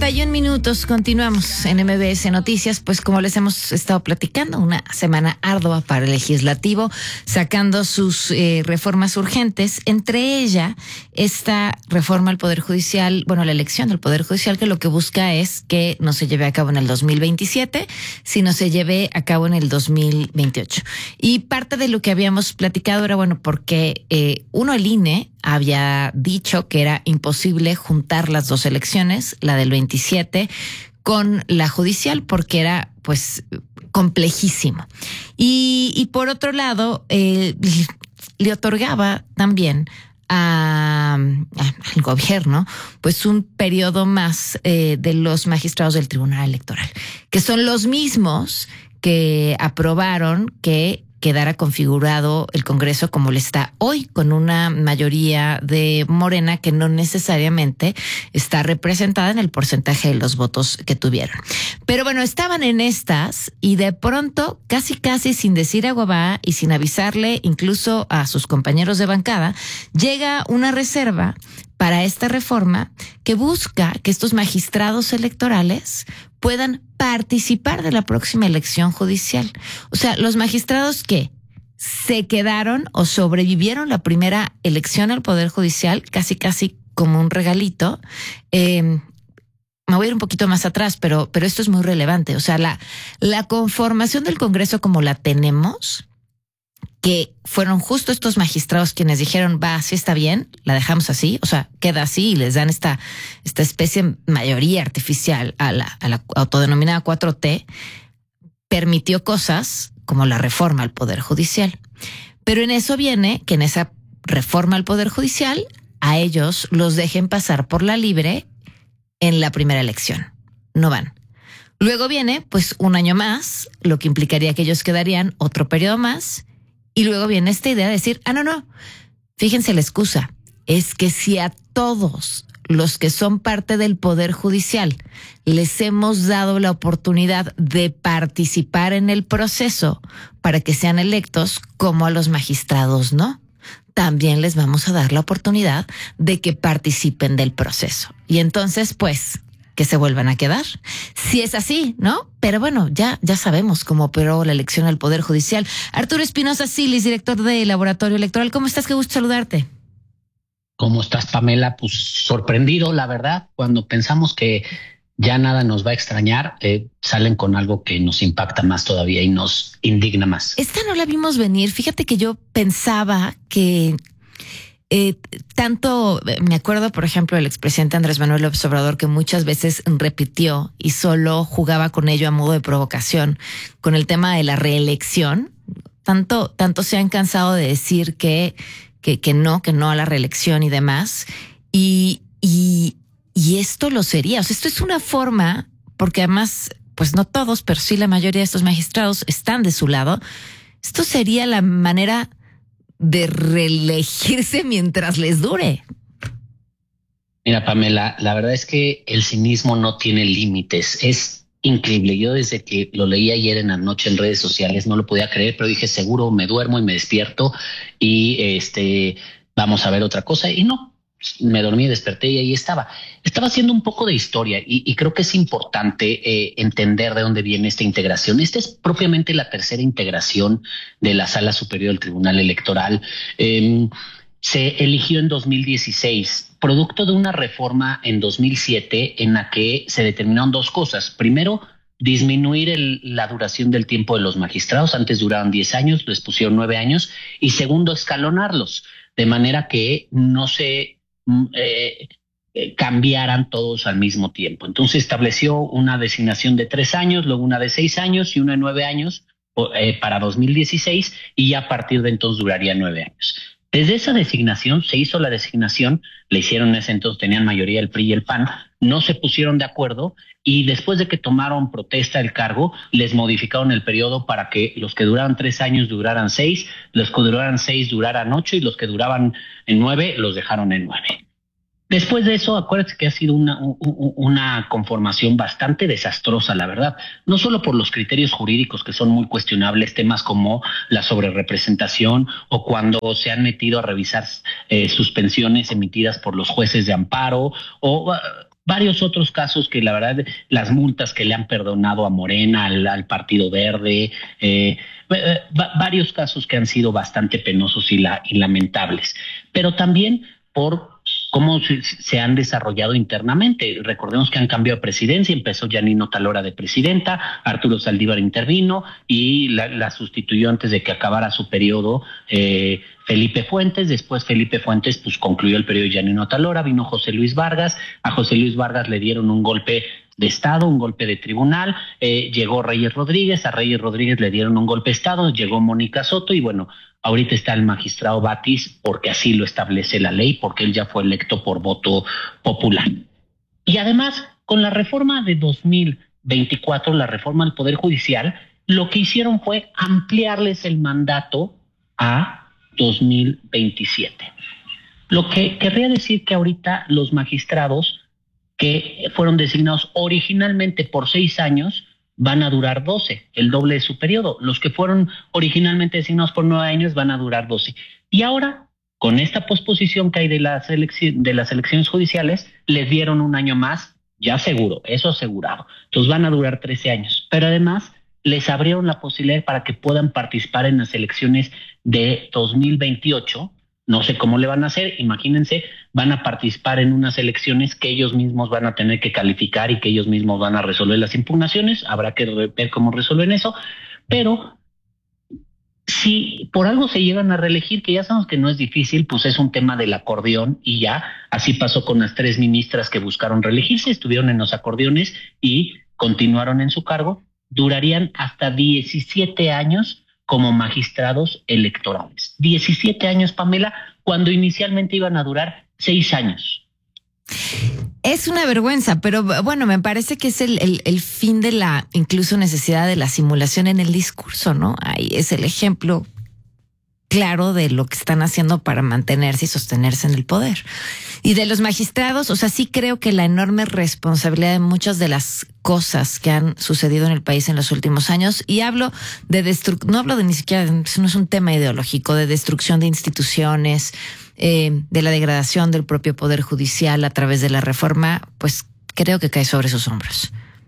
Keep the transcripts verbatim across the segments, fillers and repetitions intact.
treinta y un minutos, continuamos en M B S Noticias, pues como les hemos estado platicando, una semana ardua para el legislativo, sacando sus eh, reformas urgentes, entre ella esta reforma al Poder Judicial, bueno, la elección del Poder Judicial, que lo que busca es que no se lleve a cabo en el dos mil veintisiete, sino se lleve a cabo en el dos mil veintiocho. Y parte de lo que habíamos platicado era, bueno, porque eh, uno, el I N E había dicho que era imposible juntar las dos elecciones, la del veintisiete con la judicial, porque era pues complejísimo. Y, y por otro lado, eh, le otorgaba también a, a, al gobierno pues un periodo más eh, de los magistrados del Tribunal Electoral, que son los mismos que aprobaron que quedara configurado el Congreso como le está hoy, con una mayoría de Morena que no necesariamente está representada en el porcentaje de los votos que tuvieron. Pero bueno, estaban en estas y de pronto, casi casi sin decir agua va y sin avisarle incluso a sus compañeros de bancada, llega una reserva para esta reforma que busca que estos magistrados electorales puedan participar de la próxima elección judicial. O sea, los magistrados que se quedaron o sobrevivieron la primera elección al Poder Judicial, casi casi como un regalito. Eh, me voy a ir un poquito más atrás, pero, pero esto es muy relevante. O sea, la, la conformación del Congreso como la tenemos, que fueron justo estos magistrados quienes dijeron, va, así está bien, la dejamos así, o sea, queda así y les dan esta, esta especie de mayoría artificial a la, a la autodenominada cuatro T, permitió cosas como la reforma al Poder Judicial. Pero en eso viene que en esa reforma al Poder Judicial a ellos los dejen pasar por la libre en la primera elección. No van. Luego viene pues un año más, lo que implicaría que ellos quedarían otro periodo más. Y luego viene esta idea de decir, ah, no, no, fíjense la excusa, es que si a todos los que son parte del Poder Judicial les hemos dado la oportunidad de participar en el proceso para que sean electos, como a los magistrados, ¿no? También les vamos a dar la oportunidad de que participen del proceso. Y entonces, pues, que se vuelvan a quedar. Si es así, ¿no? Pero bueno, ya, ya sabemos cómo operó la elección al Poder Judicial. Arturo Espinosa Silis, director de Laboratorio Electoral. ¿Cómo estás? Qué gusto saludarte. ¿Cómo estás, Pamela? Pues sorprendido, la verdad. Cuando pensamos que ya nada nos va a extrañar, eh, salen con algo que nos impacta más todavía y nos indigna más. Esta no la vimos venir. Fíjate que yo pensaba que Eh, tanto, me acuerdo, por ejemplo, del expresidente Andrés Manuel López Obrador, que muchas veces repitió y solo jugaba con ello a modo de provocación, con el tema de la reelección. Tanto, tanto se han cansado de decir que, que, que no, que no a la reelección y demás. Y, y, y esto lo sería. O sea, esto es una forma, porque además, pues no todos, pero sí la mayoría de estos magistrados están de su lado. Esto sería la manera de reelegirse mientras les dure. Mira, Pamela, la verdad es que el cinismo no tiene límites. Es increíble. Yo desde que lo leí ayer en la noche en redes sociales no lo podía creer, pero dije, seguro me duermo y me despierto y este vamos a ver otra cosa. Y no, me dormí, desperté y ahí estaba. Estaba haciendo un poco de historia y, y creo que es importante eh, entender de dónde viene esta integración. Esta es propiamente la tercera integración de la Sala Superior del Tribunal Electoral. Eh, se eligió en dos mil dieciséis, producto de una reforma en dos mil siete en la que se determinaron dos cosas. Primero, disminuir el, la duración del tiempo de los magistrados. Antes duraban diez años, les pusieron nueve años. Y segundo, escalonarlos, de manera que no se Eh, eh, cambiaran todos al mismo tiempo. Entonces estableció una designación de tres años, luego una de seis años y una de nueve años eh, para dos mil dieciséis, y ya a partir de entonces duraría nueve años. Desde esa designación se hizo la designación, le hicieron en ese entonces, tenían mayoría el P R I y el P A N, no se pusieron de acuerdo y después de que tomaron protesta el cargo, les modificaron el periodo para que los que duraran tres años duraran seis, los que duraran seis duraran ocho y los que duraban en nueve los dejaron en nueve. Después de eso, acuérdense que ha sido una, una conformación bastante desastrosa, la verdad, no solo por los criterios jurídicos que son muy cuestionables, temas como la sobrerepresentación o cuando se han metido a revisar eh, suspensiones emitidas por los jueces de amparo o uh, varios otros casos que la verdad, las multas que le han perdonado a Morena, al, al Partido Verde, eh, eh, varios casos que han sido bastante penosos y, la, y lamentables, pero también por cómo se, se han desarrollado internamente. Recordemos que han cambiado de presidencia, empezó Janino Talora de presidenta, Arturo Saldívar intervino y la, la sustituyó antes de que acabara su periodo eh, Felipe Fuentes. Después Felipe Fuentes pues concluyó el periodo de Janino Talora, vino José Luis Vargas, a José Luis Vargas le dieron un golpe de Estado, un golpe de tribunal, eh, llegó Reyes Rodríguez, a Reyes Rodríguez le dieron un golpe de Estado, llegó Mónica Soto y bueno, ahorita está el magistrado Batis porque así lo establece la ley, porque él ya fue electo por voto popular. Y además, con la reforma de dos mil veinticuatro, la reforma al Poder Judicial, lo que hicieron fue ampliarles el mandato a dos mil veintisiete. Lo que querría decir que ahorita los magistrados que fueron designados originalmente por seis años van a durar doce, el doble de su periodo. Los que fueron originalmente designados por nueve años van a durar doce. Y ahora, con esta posposición que hay de las, elecci- de las elecciones judiciales, les dieron un año más, ya seguro, eso asegurado. Entonces van a durar trece años. Pero además les abrieron la posibilidad para que puedan participar en las elecciones de dos mil veintiocho. No sé cómo le van a hacer, imagínense, van a participar en unas elecciones que ellos mismos van a tener que calificar y que ellos mismos van a resolver las impugnaciones, habrá que ver cómo resuelven eso, pero si por algo se llegan a reelegir, que ya sabemos que no es difícil, pues es un tema del acordeón y ya, así pasó con las tres ministras que buscaron reelegirse, estuvieron en los acordeones y continuaron en su cargo, durarían hasta diecisiete años como magistrados electorales. diecisiete años, Pamela, cuando inicialmente iban a durar seis años. Es una vergüenza, pero bueno, me parece que es el, el, el fin de la incluso necesidad de la simulación en el discurso, ¿no? Ahí es el ejemplo claro de lo que están haciendo para mantenerse y sostenerse en el poder. Y de los magistrados, o sea, sí creo que la enorme responsabilidad de muchas de las cosas que han sucedido en el país en los últimos años, y hablo de destrucción, no hablo de ni siquiera, eso no es un tema ideológico, de destrucción de instituciones, eh, de la degradación del propio Poder Judicial a través de la reforma, pues creo que cae sobre sus hombros.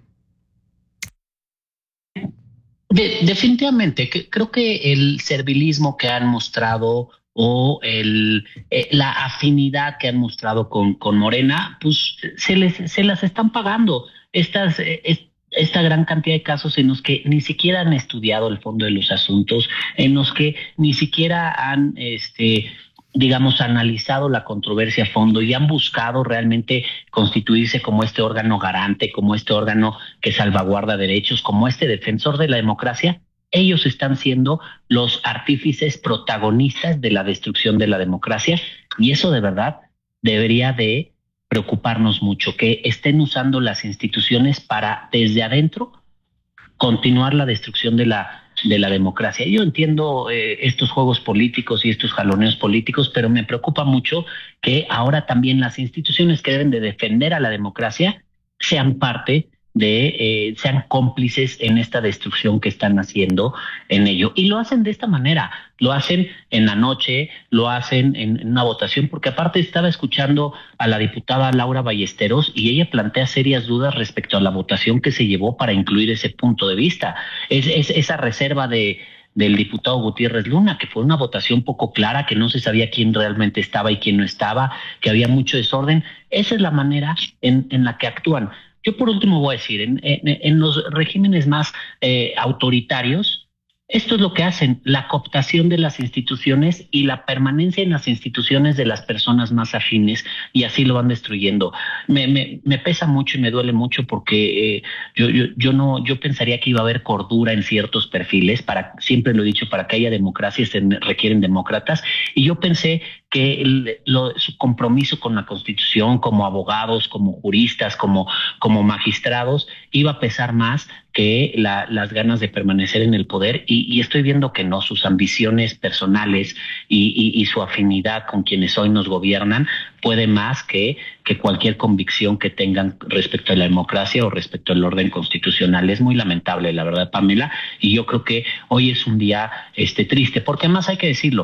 De, definitivamente, que, creo que el servilismo que han mostrado o el, eh, la afinidad que han mostrado con, con Morena, pues se les se las están pagando. Estas, eh, es, esta gran cantidad de casos en los que ni siquiera han estudiado el fondo de los asuntos, en los que ni siquiera han este digamos, analizado la controversia a fondo y han buscado realmente constituirse como este órgano garante, como este órgano que salvaguarda derechos, como este defensor de la democracia. Ellos están siendo los artífices protagonistas de la destrucción de la democracia y eso de verdad debería de preocuparnos mucho, que estén usando las instituciones para desde adentro continuar la destrucción de la de la democracia. Yo entiendo eh, estos juegos políticos y estos jaloneos políticos, pero me preocupa mucho que ahora también las instituciones que deben de defender a la democracia sean parte de, eh, sean cómplices en esta destrucción que están haciendo en ello. Y lo hacen de esta manera, lo hacen en la noche, lo hacen en, en una votación, porque aparte estaba escuchando a la diputada Laura Ballesteros y ella plantea serias dudas respecto a la votación que se llevó para incluir ese punto de vista. Es, es esa reserva de del diputado Gutiérrez Luna, que fue una votación poco clara, que no se sabía quién realmente estaba y quién no estaba, que había mucho desorden. Esa es la manera en, en la que actúan. Yo por último voy a decir, en, en, en los regímenes más eh, autoritarios, esto es lo que hacen, la cooptación de las instituciones y la permanencia en las instituciones de las personas más afines, y así lo van destruyendo. Me, me, me pesa mucho y me duele mucho porque eh, yo, yo, yo no, yo pensaría que iba a haber cordura en ciertos perfiles, para, siempre lo he dicho, para que haya democracia se requieren demócratas, y yo pensé que el, lo, su compromiso con la Constitución, como abogados, como juristas, como, como magistrados, iba a pesar más que la, las ganas de permanecer en el poder, y, y estoy viendo que no, sus ambiciones personales y, y, y su afinidad con quienes hoy nos gobiernan puede más que, que cualquier convicción que tengan respecto a la democracia o respecto al orden constitucional. Es muy lamentable, la verdad, Pamela, y yo creo que hoy es un día este triste, porque además hay que decirlo,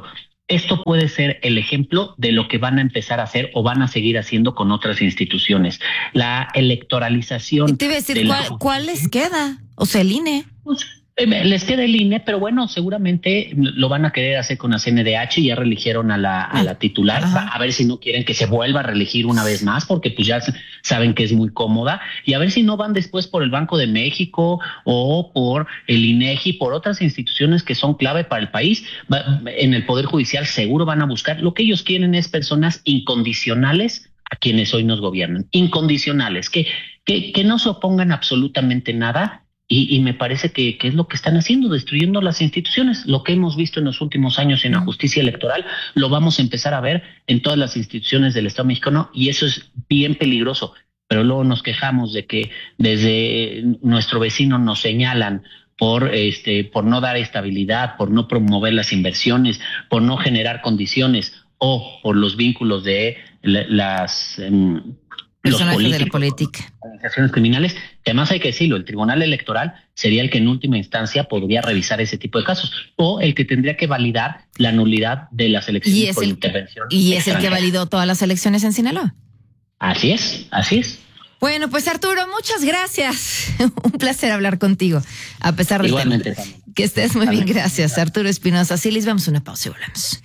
esto puede ser el ejemplo de lo que van a empezar a hacer o van a seguir haciendo con otras instituciones. La electoralización. Y te iba a decir, ¿cuál, ¿cuál les queda? O sea, el I N E. Pues, les queda el I N E, pero bueno, seguramente lo van a querer hacer con la C N D H. Ya reeligieron a la, a la titular. Ajá. A ver si no quieren que se vuelva a reelegir una vez más, porque pues ya saben que es muy cómoda. Y a ver si no van después por el Banco de México o por el I N E G I, por otras instituciones que son clave para el país. En el Poder Judicial seguro van a buscar. Lo que ellos quieren es personas incondicionales a quienes hoy nos gobiernan. Incondicionales, que, que, que no se opongan absolutamente nada. Y, y me parece que, que es lo que están haciendo, destruyendo las instituciones. Lo que hemos visto en los últimos años en la justicia electoral, lo vamos a empezar a ver en todas las instituciones del Estado mexicano, y eso es bien peligroso. Pero luego nos quejamos de que desde nuestro vecino nos señalan por este, por no dar estabilidad, por no promover las inversiones, por no generar condiciones, o por los vínculos de las um, personajes de la política, organizaciones criminales, que además hay que decirlo, el Tribunal Electoral sería el que en última instancia podría revisar ese tipo de casos, o el que tendría que validar la nulidad de las elecciones y es por el, intervención. Y es el que validó todas las elecciones en Sinaloa. Así es, así es. Bueno, pues Arturo, muchas gracias. Un placer hablar contigo, a pesar de Igualmente, que estés muy bien. Gracias, Arturo Espinosa. Así les vamos a una pausa y volvemos.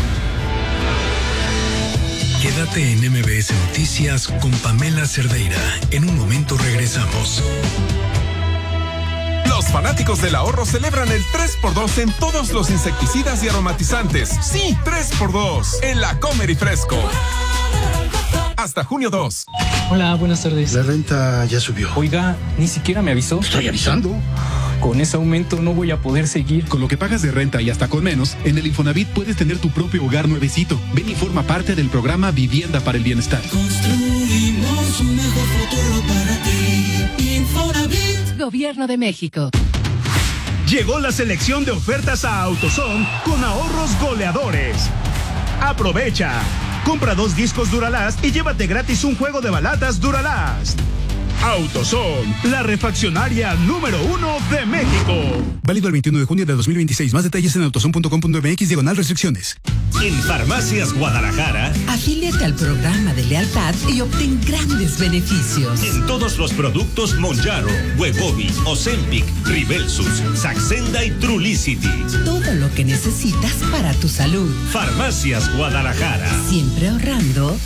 Quédate en M B S Noticias con Pamela Cerdeira. En un momento regresamos. Los fanáticos del ahorro celebran el tres por dos en todos los insecticidas y aromatizantes. Sí, tres por dos en la Comer y Fresco. Hasta junio dos. Hola, buenas tardes. La renta ya subió. Oiga, ni siquiera me avisó. Estoy avisando. Con ese aumento no voy a poder seguir. Con lo que pagas de renta y hasta con menos, en el Infonavit puedes tener tu propio hogar nuevecito. Ven y forma parte del programa Vivienda para el Bienestar. Construimos un mejor futuro para ti. Infonavit. Gobierno de México. Llegó la selección de ofertas a AutoZone con ahorros goleadores. Aprovecha. Compra dos discos Duralast y llévate gratis un juego de balatas Duralast. AutoZone, la refaccionaria número uno de México. Válido el veintiuno de junio de dos mil veintiséis. Más detalles en autozone punto com punto m x diagonal restricciones. En Farmacias Guadalajara, afíliate al programa de lealtad y obtén grandes beneficios. En todos los productos Monjaro, Wegovy, Ozempic, Ribelsus, Saxenda y Trulicity. Todo lo que necesitas para tu salud. Farmacias Guadalajara. Siempre ahorrando.